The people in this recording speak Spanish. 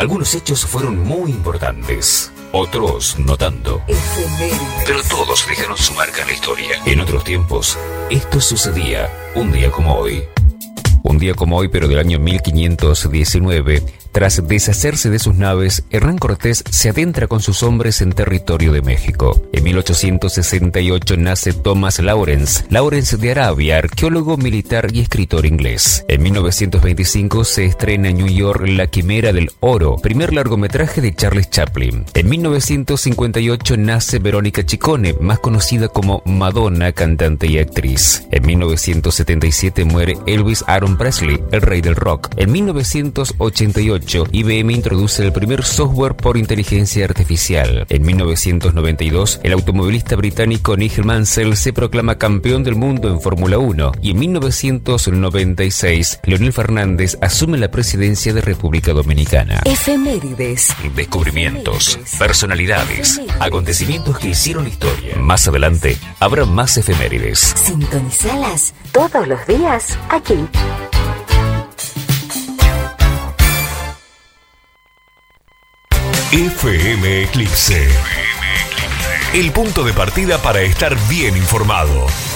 Algunos hechos fueron muy importantes, otros no tanto. Pero todos dejaron su marca en la historia. En otros tiempos, esto sucedía un día como hoy. Un día como hoy, pero del año 1519, tras deshacerse de sus naves, Hernán Cortés se adentra con sus hombres en territorio de México. En 1868 nace Thomas Lawrence de Arabia, arqueólogo militar y escritor inglés. En 1925 se estrena en New York La Quimera del Oro, primer largometraje de Charles Chaplin. En 1958 nace Verónica Chicone, más conocida como Madonna, cantante y actriz. En 1977 muere Elvis Aaron Presley, el rey del rock. En 1988 IBM introduce el primer software por inteligencia artificial. En 1992, el automovilista británico Nigel Mansell se proclama campeón del mundo en Fórmula 1 y en 1996, Leonel Fernández asume la presidencia de República Dominicana. Efemérides. Descubrimientos, personalidades, acontecimientos que hicieron historia. Más adelante, habrá más efemérides. Sintonizalas todos los días aquí. FM Eclipse. El punto de partida para estar bien informado.